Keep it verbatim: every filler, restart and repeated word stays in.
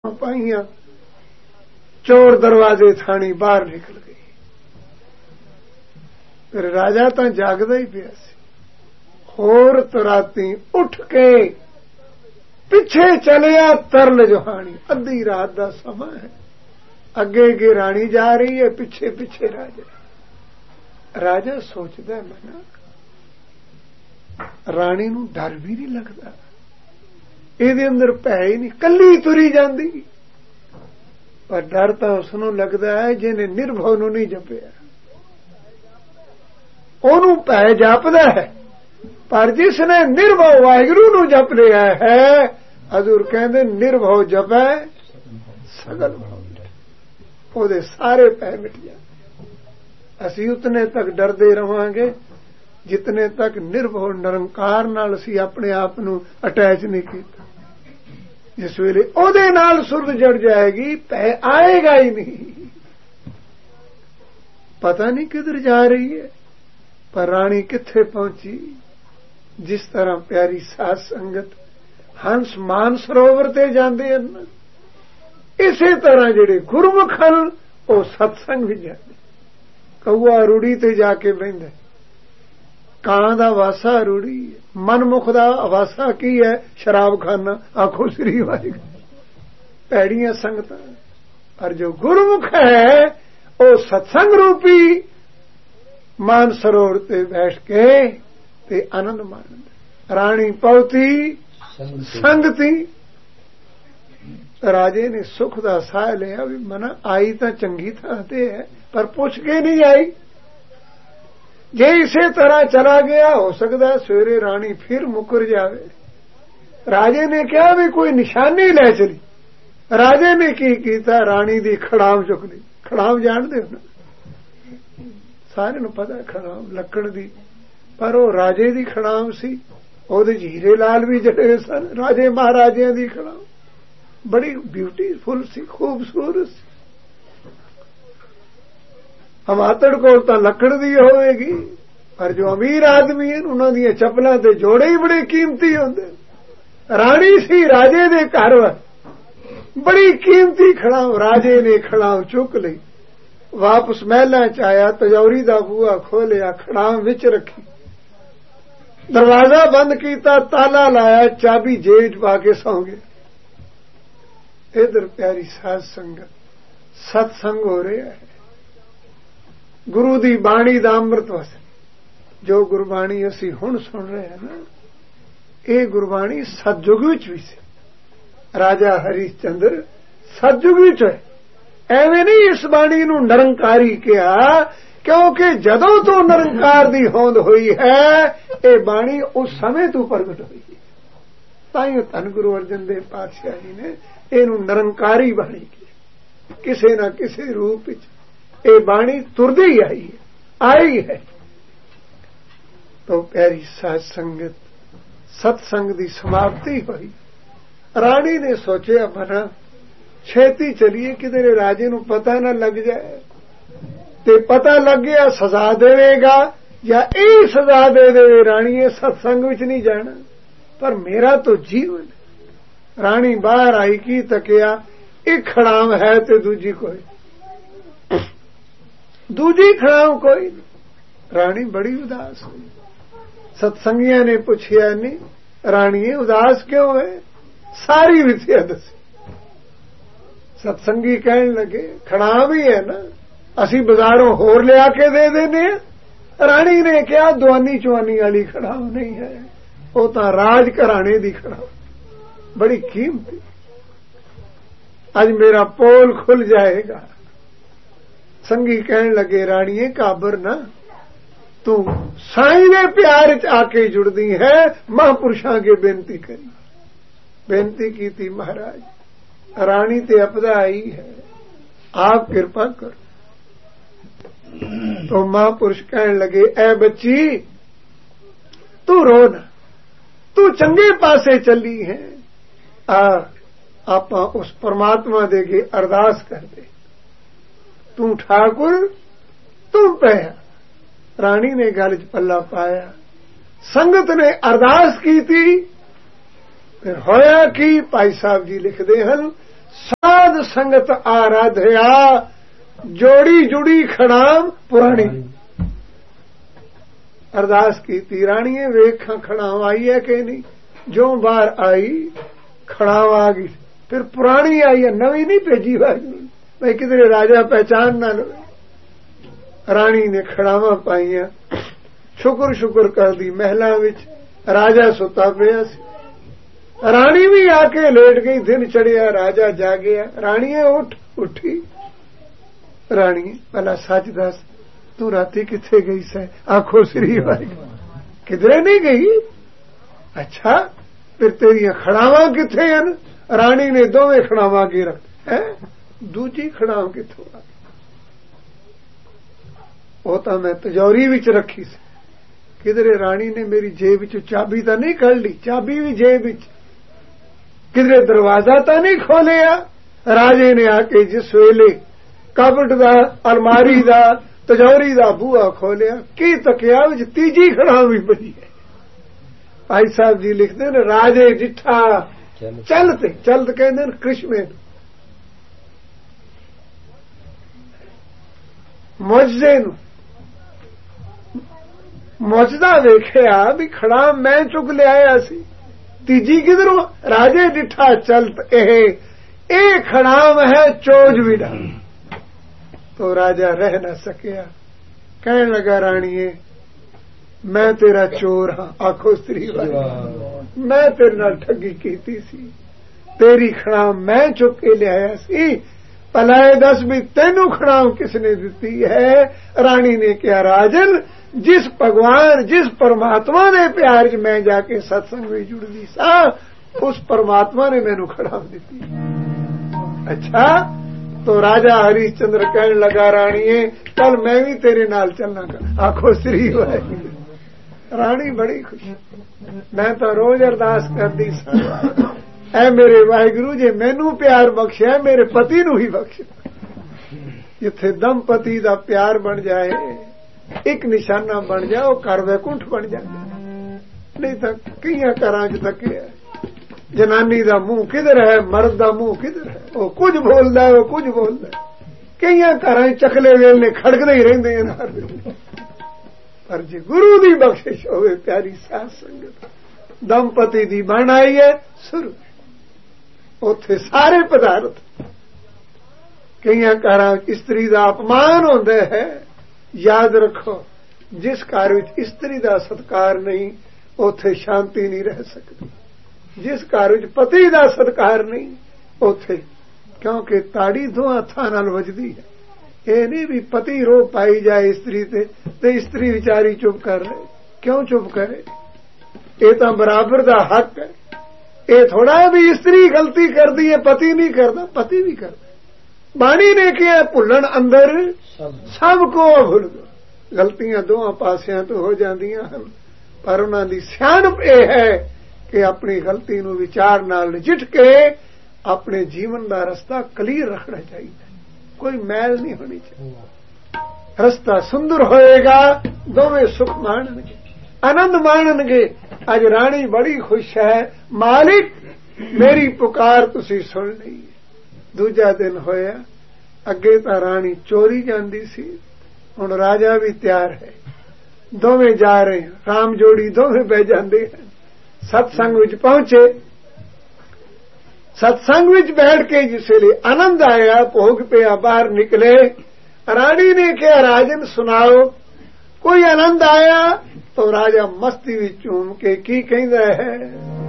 ਪਾਈਆਂ, ਚੋਰ ਦਰਵਾਜ਼ੇ ਥਾਣੀ ਬਾਹਰ ਨਿਕਲ ਗਏ। ਫਿਰ ਰਾਜਾ ਤਾਂ ਜਾਗਦਾ ਹੀ ਪਿਆ ਸੀ। ਹੋਰ ਤਰਾਤੀ ਉੱਠ ਕੇ ਪਿੱਛੇ ਚਲਿਆ ਤਰਲ ਜਹਾਨੀ। ਅੱਧੀ ਰਾਤ ਦਾ ਸਮਾਂ ਹੈ, ਅੱਗੇ ਅੱਗੇ ਰਾਣੀ ਜਾ ਰਹੀ ਹੈ, ਪਿੱਛੇ ਪਿੱਛੇ ਰਾਜਾ। ਰਾਜਾ ਸੋਚਦਾ ਮਨਾ ਰਾਣੀ ਨੂੰ ਡਰ ਵੀ ਨਹੀਂ ਲੱਗਦਾ, ਇਹਦੇ ਅੰਦਰ ਭੈ ਹੀ ਨਹੀਂ, ਕੱਲੀ ਤੁਰੀ ਜਾਂਦੀ। ਪਰ ਡਰ ਤਾਂ ਉਸ ਨੂੰ ਲੱਗਦਾ ਹੈ ਜਿਹਨੇ ਨਿਰਭਉ ਨੂੰ ਨਹੀਂ ਜਪਿਆ, ਉਹਨੂੰ ਭੈ ਜਾਪਦਾ ਹੈ। ਪਰ ਜਿਸ ਨੇ ਨਿਰਭਉ ਵਾਹਿਗੁਰੂ ਨੂੰ ਜਪ ਲਿਆ ਹੈ, ਹਜ਼ੂਰ ਕਹਿੰਦੇ ਨਿਰਭਉ ਜਪੈ ਸਗਲ ਭਉ, ਉਹਦੇ ਸਾਰੇ ਭੈ ਮਿਟ ਜਾਣ। ਅਸੀਂ ਉਤਨੇ ਤੱਕ ਡਰਦੇ ਰਵਾਂਗੇ ਜਿਤਨੇ ਤੱਕ ਨਿਰਭਉ ਨਿਰੰਕਾਰ ਨਾਲ ਅਸੀਂ ਆਪਣੇ ਆਪ ਨੂੰ ਅਟੈਚ ਨਹੀਂ ਕੀਤਾ। ਜਿਸ ਵੇਲੇ ਉਹਦੇ ਨਾਲ ਸੁਰਤ ਜੜ ਜਾਏਗੀ, ਭੈ ਆਏਗਾ ਹੀ ਨਹੀਂ। ਪਤਾ ਨਹੀਂ ਕਿਧਰ ਜਾ ਰਹੀ ਹੈ, ਪਰ ਰਾਣੀ ਕਿੱਥੇ ਪਹੁੰਚੀ। ਜਿਸ ਤਰ੍ਹਾਂ ਪਿਆਰੀ ਸਾਧ ਸੰਗਤ ਹੰਸ ਮਾਨ ਸਰੋਵਰ ਤੇ ਜਾਂਦੇ ਹਨ, ਇਸੇ ਤਰ੍ਹਾਂ ਜਿਹੜੇ ਗੁਰਮੁਖ ਹਨ ਉਹ ਸਤਸੰਗ ਵੀ ਜਾਂਦੇ। ਕਊਆ ਰੂੜੀ ਤੇ ਜਾ ਕੇ ਬਹਿੰਦਾ, ਕਾਂ ਦਾ ਵਾਸਾ ਰੂੜੀ ਹੈ, ਮਨਮੁਖ ਦਾ ਵਾਸਾ ਕੀ ਹੈ? ਸ਼ਰਾਬਖਾਨਾ। ਆਖੋ ਸ੍ਰੀ ਵਾਹਿਗੁਰੂ। ਭੈੜੀਆਂ ਸੰਗਤਾਂ। ਪਰ ਜੋ ਗੁਰਮੁਖ ਹੈ ਉਹ ਸਤਸੰਗ ਰੂਪੀ ਮਾਨ ਸਰੋਵਰ ਤੇ ਬੈਠ ਕੇ ਤੇ ਆਨੰਦ ਮਾਣਦਾ। ਰਾਣੀ ਪਉਤੀ ਸੰਗਤੀ। ਰਾਜੇ ਨੇ ਸੁਖ ਦਾ ਸਾਹ ਲਿਆ ਵੀ ਮਨਾ ਆਈ ਤਾਂ ਚੰਗੀ ਥਾਂ ਤੇ ਹੈ, ਪਰ ਪੁੱਛ ਕੇ ਨਹੀਂ ਆਈ। ਜੇ ਇਸੇ ਤਰ੍ਹਾਂ ਚਲਾ ਗਿਆ, ਹੋ ਸਕਦਾ ਸਵੇਰੇ ਰਾਣੀ ਫਿਰ ਮੁਕਰ ਜਾਵੇ। ਰਾਜੇ ਨੇ ਕਿਹਾ ਵੀ ਕੋਈ ਨਿਸ਼ਾਨੀ ਲੈ ਚਲੀ। ਰਾਜੇ ਨੇ ਕੀ ਕੀਤਾ? ਰਾਣੀ ਦੀ ਖੜਾਮ ਚੁੱਕ ਲਈ। ਖੜਾਮ ਜਾਣਦੇ ਹੋ ਨਾ, ਸਾਰਿਆਂ ਨੂੰ ਪਤਾ ਖੜਾਮ ਲੱਕੜ ਦੀ, ਪਰ ਉਹ ਰਾਜੇ ਦੀ ਖੜਾਮ ਸੀ। ਉਹਦੇ ਹੀਰੇ ਲਾਲ ਵੀ ਜੜੇ ਸਨ। ਰਾਜੇ ਮਹਾਰਾਜਿਆਂ ਦੀ ਖੜਾਮ ਬੜੀ ਬਿਊਟੀਫੁਲ ਸੀ, ਖੂਬਸੂਰਤ ਸੀ। ਹਮਾਤੜ ਕੋਲ ਤਾਂ ਲੱਕੜ ਦੀ ਹੋਵੇਗੀ, ਪਰ ਜੋ ਅਮੀਰ ਆਦਮੀ ਹਨ ਉਹਨਾਂ ਦੀਆਂ ਚੱਪਲਾਂ ਤੇ ਜੋੜੇ ਹੀ ਬੜੇ ਕੀਮਤੀ ਹੁੰਦੇ। ਰਾਣੀ ਸੀ ਰਾਜੇ ਦੇ ਘਰ, ਬੜੀ ਕੀਮਤੀ ਖੜਾਮ। ਰਾਜੇ ਨੇ ਖੜਾਮ ਚੁੱਕ ਲਈ, ਵਾਪਸ ਮਹਿਲਾਂ ਚ ਆਇਆ, ਤਜੌਰੀ ਦਾ ਬੂਹਾ ਖੋਲਿਆ, ਖੜਾਮ ਵਿੱਚ ਰੱਖੀ, ਦਰਵਾਜ਼ਾ ਬੰਦ ਕੀਤਾ, ਤਾਲਾ ਲਾਇਆ, ਚਾਬੀ ਜੇਬ ਚ ਪਾ ਕੇ ਸੌਂ ਗਿਆ। ਇਧਰ ਪਿਆਰੀ ਸਾਧ ਸੰਗਤ ਸਤਸੰਗ ਹੋ ਰਿਹਾ ਹੈ, ਗੁਰੂ ਦੀ ਬਾਣੀ ਦਾ ਅੰਮ੍ਰਿਤ ਵਸ। ਜੋ ਗੁਰਬਾਣੀ ਅਸੀਂ ਹੁਣ ਸੁਣ ਰਹੇ ਹਾਂ ਨਾ, ਇਹ ਗੁਰਬਾਣੀ ਸਤਜੁਗ ਵਿੱਚ ਵੀ ਸੀ। ਰਾਜਾ ਹਰੀਚੰਦਰ ਸਤਜੁਗ ਵਿੱਚ ਹੈ। ਐਵੇਂ ਨਹੀਂ ਇਸ ਬਾਣੀ ਨੂੰ ਨਿਰੰਕਾਰੀ ਕਿਹਾ, ਕਿਉਂਕਿ ਜਦੋਂ ਤੋਂ ਨਿਰੰਕਾਰ ਦੀ ਹੋਂਦ ਹੋਈ ਹੈ, ਇਹ ਬਾਣੀ ਉਸ ਸਮੇਂ ਤੋਂ ਪ੍ਰਗਟ ਹੋਈ ਹੈ। ਤਾਂ ਹੀ ਧੰਨ ਗੁਰੂ ਅਰਜਨ ਦੇਵ ਪਾਤਸ਼ਾਹ ਜੀ ਨੇ ਇਹਨੂੰ ਨਿਰੰਕਾਰੀ ਬਾਣੀ ਕਿਹਾ। ਕਿਸੇ ਨਾ ਕਿਸੇ ਰੂਪ ਵਿੱਚ ਇਹ ਬਾਣੀ ਤੁਰਦੀ ਆਈ ਹੈ, ਆਈ ਹੈ। ਤਾਂ ਪਿਆਰੀ ਸਾਧ ਸੰਗਤ, ਸਤਸੰਗ ਦੀ ਸਮਾਪਤੀ ਹੋਈ। ਰਾਣੀ ਨੇ ਸੋਚਿਆ ਮਨਾ ਛੇਤੀ ਚਲੀਏ, ਕਿਧਰੇ ਰਾਜੇ ਨੂੰ ਪਤਾ ਨਾ ਲੱਗ ਜਾਏ, ਤੇ ਪਤਾ ਲੱਗ ਗਿਆ ਸਜ਼ਾ ਦੇਵੇਗਾ, ਜਾਂ ਇਹ ਸਜ਼ਾ ਦੇ ਦੇਵੇ ਰਾਣੀਏ ਸਤਸੰਗ ਵਿੱਚ ਨਹੀਂ ਜਾਣਾ। ਪਰ ਮੇਰਾ ਤਾਂ ਜੀਵਨ। ਰਾਣੀ ਬਾਹਰ ਆਈ, ਕੀ ਤੱਕਿਆ, ਇੱਕ ਖੜਾਮ ਹੈ ਤੇ ਦੂਜੀ ਕੋਈ, ਦੂਜੀ ਖੜਾਮ ਕੋਈ। ਰਾਣੀ ਬੜੀ ਉਦਾਸ ਹੋਈ। ਸਤਸੰਗੀਆਂ ਨੇ ਪੁੱਛਿਆ, ਨਹੀਂ ਰਾਣੀਏ ਉਦਾਸ ਕਿਉਂ ਹੈ? ਸਾਰੀ ਵਿਥਿਆ ਦੱਸੀ। ਸਤਸੰਗੀ ਕਹਿਣ ਲੱਗੇ ਖੜਾਮ ਹੀ ਹੈ ਨਾ, ਅਸੀਂ ਬਾਜ਼ਾਰੋਂ ਹੋਰ ਲਿਆ ਕੇ ਦੇ ਦੇਨੇ ਆ। ਰਾਣੀ ਨੇ ਕਿਹਾ ਦੁਆਨੀ ਚੁਆਨੀ ਵਾਲੀ ਖੜਾਮ ਨਹੀਂ ਹੈ, ਉਹ ਤਾਂ ਰਾਜ ਘਰਾਣੇ ਦੀ ਖੜਾਮ, ਬੜੀ ਕੀਮਤੀ। ਅੱਜ ਮੇਰਾ ਪੋਲ ਖੁੱਲ ਜਾਏਗਾ। ਸੰਗੀ ਕਹਿਣ ਲੱਗੇ ਰਾਣੀਏ ਘਾਬਰ ਨਾ, ਤੂੰ ਸਾਈਂ ਦੇ ਪਿਆਰ ਚ ਆ ਕੇ ਜੁੜਦੀ ਹੈ। ਮਹਾਂਪੁਰਸ਼ਾਂ ਕੇ ਬੇਨਤੀ ਕਰੀ, ਬੇਨਤੀ ਕੀਤੀ ਮਹਾਰਾਜ ਰਾਣੀ ਤੇ ਆਪਦਾ ਆਈ ਹੈ, ਆਪ ਕਿਰਪਾ ਕਰੋ। तो महापुरुष कहने लगे ऐ बच्ची तू रो ना, तू चंगे पासे चली है। आ आपां उस परमात्मा दे के अरदास कर दे, तू ठाकुर तू पया। रानी ने गल च पल्ला पाया, संगत ने अरदास की थी। फिर होया कि भाई साहब जी लिखते हैं, ਸਾਧ ਸੰਗਤ ਆਰਾਧਿਆ ਜੋੜੀ ਜੁੜੀ ਖੜਾਮ ਪੁਰਾਣੀ। ਅਰਦਾਸ ਕੀਤੀ ਰਾਣੀਏ ਵੇਖਾਂ ਖੜਾਮ ਆਈ ਹੈ ਕਿ ਨਹੀਂ। ਜੋ ਬਾਹਰ ਆਈ ਖੜਾਮ ਆ ਗਈ, ਫਿਰ ਪੁਰਾਣੀ ਆਈ ਹੈ, ਨਵੀਂ ਨਹੀਂ ਭੇਜੀ ਵਾਹਿਗੁਰੂ ਭਾਈ ਕਿਧਰੇ ਰਾਜਾ ਪਹਿਚਾਨ ਨਾ ਲਵੇ। ਰਾਣੀ ਨੇ ਖੜਾਵਾਂ ਪਾਈਆਂ, ਸ਼ੁਕਰ ਸ਼ੁਕਰ ਕਰਦੀ ਮਹਿਲਾਂ ਵਿੱਚ ਰਾਜਾ ਸੁੱਤਾ ਪਿਆ ਸੀ। ਰਾਣੀ ਵੀ ਆ ਕੇ ਲੇਟ ਗਈ, ਦਿਨ ਚੜਿਆ ਰਾਜਾ ਜਾਗਿਆ। ਰਾਣੀਏ ਉੱਠ। ਉੱਠੀ। ਰਾਣੀ ਪਹਿਲਾਂ ਸੱਚ ਦੱਸ ਤੂੰ ਰਾਤੀ ਕਿੱਥੇ ਗਈ ਸੈ। ਆਖੋ ਸ੍ਰੀ ਵਾਹਿਗੁਰੂ ਕਿਧਰੇ ਨਹੀਂ ਗਈ। ਅੱਛਾ ਫਿਰ ਤੇਰੀਆਂ ਖੜਾਵਾਂ ਕਿੱਥੇ ਹਨ। ਰਾਣੀ ਨੇ ਦੋਵੇਂ ਖੜਾਵਾਂ ਅੱਗੇ ਰੱਖ ਹੈ, ਦੂਜੀ ਖੜਾਮ ਕਿੱਥੋਂ ਆ। ਉਹ ਤਾਂ ਮੈਂ ਤਿਜੋਰੀ ਵਿੱਚ ਰੱਖੀ ਸੀ। ਕਿਧਰੇ ਰਾਣੀ ਨੇ ਮੇਰੀ ਜੇਬ ਵਿੱਚੋਂ ਚਾਬੀ ਤਾਂ ਨਹੀਂ ਕੱਢ ਲਈ, ਚਾਬੀ ਵੀ ਜੇਬ ਵਿੱਚ। ਕਿਧਰੇ ਦਰਵਾਜ਼ਾ ਤਾਂ ਨਹੀਂ ਖੋਲਿਆ। ਰਾਜੇ ਨੇ ਆ ਕੇ ਜਿਸ ਵੇਲੇ ਕਬਟ ਦਾ, ਅਲਮਾਰੀ ਦਾ, ਤਿਜੋਰੀ ਦਾ ਬੂਹਾ ਖੋਲਿਆ, ਕੀ ਤਕਿਆ ਵਿੱਚ ਤੀਜੀ ਖੜਾਮ ਵੀ ਪਈ ਹੈ। ਭਾਈ ਸਾਹਿਬ ਜੀ ਲਿਖਦੇ ਨੇ ਰਾਜੇ ਜਿੱਠਾ ਚਲਤੇ ਚਲਤ ਕਹਿੰਦੇ ਨੇ ਕ੍ਰਿਸ਼ਮੇ ਨੂੰ, ਮੁਜਜ਼ੇ ਨੂੰ। ਮੁਜਜ਼ਾ ਵੇਖਿਆ ਵੀ ਖੜਾਮ ਮੈਂ ਚੁੱਕ ਲਿਆਇਆ ਸੀ, ਤੀਜੀ ਕਿਧਰੋਂ। ਰਾਜੇ ਡਿਠਾ ਚਲਤ ਇਹ ਇਹ ਖੜਾਮ ਹੈ ਚੋਜ ਵਿੜਾ। तो राजा रह न सकिया, कहने लगा राणीए मैं तेरा चोर हाँ। आखो स्त्री वाली मैं तेरे नाल ठगी कीती सी, तेरी खड़ाम मैं चुक के लिया सी। भलाए दस भी तेनू खड़ाम किसने दिती है। रानी ने कहा राजन जिस भगवान जिस परमात्मा ने प्यार च मैं जाके सत्संग में जुड़दी सा उस परमात्मा ने मैनू खड़ाम दिती। अच्छा तो राजा हरिश्चंद्र कहने लगा राणीए कल मैं भी तेरे नाल चलना कर। आखो श्री वाहिगुरू। रानी बड़ी खुश, मैं तो रोज अरदास करदी सा ऐ मेरे वाहिगुरू जे मैनू प्यार बख्शिया मेरे पति नू ही बख्श। जिथे दंपति दा प्यार बन जाए, एक निशाना बन जाए, वो घर वैकुंठ बन जाए। नहीं तो कई घरां च तके जनानी दा मुंह किधर है, मर्द दा मुंह किधर है। वो कुछ बोलदा है, वो कुछ बोलदा है। कई घरां चकले वेलने खड़कदे ही रहिंदे हैं। पर जे गुरु दी बख्शिश होवे प्यारी साध संगत, दंपति दी बन आई है सुर, उत्थे सारे पदार्थ। कई घरां स्त्री दा अपमान होंदा है। याद रखो जिस घर विच स्त्री दा सत्कार नहीं उत्थे शांति नहीं रह सकती। जिस घर विच पति दा सत्कार नहीं उथे, क्योंकि ताड़ी दो हत्थां नाल वजदी है। ये नहीं भी पति रो पाई जाए स्त्री ते ते स्त्री विचारी चुप कर ले। क्यों चुप करे, ये तो बराबर दा हक है। ये थोड़ा भी स्त्री गलती करदी है पति नहीं करता, पति भी करता। बाणी ने कहा भुल्लण अंदर सबको भुल गो। गलतियां दोवां पासियां तो हो जांदियां हन, पर उन्हां दी सियाणप यह है कि अपनी गलती नूं विचार नाल नजिठ के अपने जीवन का रस्ता क्लीयर रखना चाहिए। कोई मैल नहीं होनी चाहिए। रस्ता सुंदर होएगा, दोवें सुख माणनगे, आनंद माणनगे। अज राणी बड़ी खुश है, मालिक मेरी पुकार तुसी सुन ली। दूजा दिन होया, अगे तां राणी चोरी जांदी सी, हुण राजा भी तैयार है। दोवें जा रहे हैं, राम जोड़ी दोवें बह जांदे हैं। सत्संग विच पहुंचे, सत्संग विच बैठ के जिसले आनंद आया, भोग पिया, बाहर निकले। रानी ने कहा राजन सुनाओ कोई आनंद आया। तो राजा मस्ती विच झूम के की कहंदा है।